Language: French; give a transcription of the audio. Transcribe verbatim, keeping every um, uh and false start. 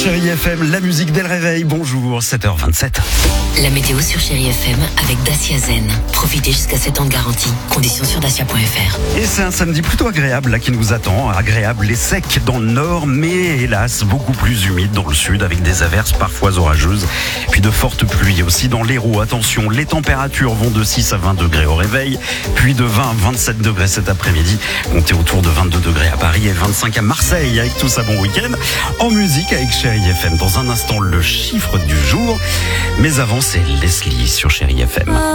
Chérie F M, la musique dès le réveil. Bonjour, sept heures vingt-sept. La météo sur Chérie F M avec Dacia Zen. Profitez jusqu'à sept ans de garantie. Conditions sur dacia point f r. Et c'est un samedi plutôt agréable là qui nous attend. Agréable et sec dans le nord, mais hélas beaucoup plus humide dans le sud avec des averses parfois orageuses. Puis de fortes pluies aussi dans l'Hérault. Attention, les températures vont de six à vingt degrés au réveil, puis de vingt à vingt-sept degrés cet après-midi. Comptez autour de vingt-deux degrés à Paris et vingt-cinq à Marseille. Avec tout ça, bon week-end. En musique avec Chérie F M. Dans un instant, le chiffre du jour. Mais avant, c'est Leslie sur Chérie F M.